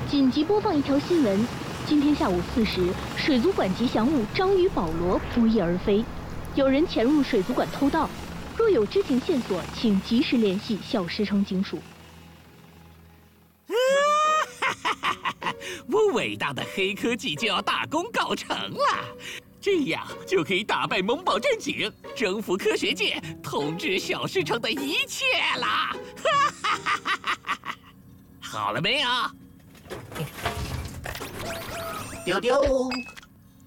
紧急播放一条新闻：今天下午4时，水族馆吉祥物章鱼保罗不翼而飞，有人潜入水族馆偷盗。若有知情线索，请及时联系小石城警署。 我伟大的黑科技就要大功告成了，这样就可以打败萌宝镇警，征服科学界，统治小石城的一切啦！好了没有？ 丢丢。